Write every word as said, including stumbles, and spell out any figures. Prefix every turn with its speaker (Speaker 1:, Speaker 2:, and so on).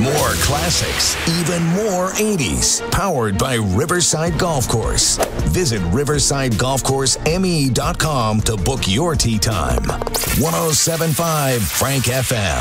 Speaker 1: More classics, even more eighties. Powered by Riverside Golf Course. Visit riverside golf course m e dot com to book your tee time. one oh seven point five Frank F M.